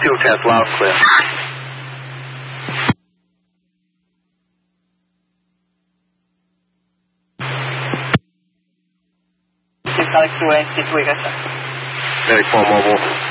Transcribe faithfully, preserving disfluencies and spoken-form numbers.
two test, loud and clear. six Alex two eight, six week, I said. Medic four mobile.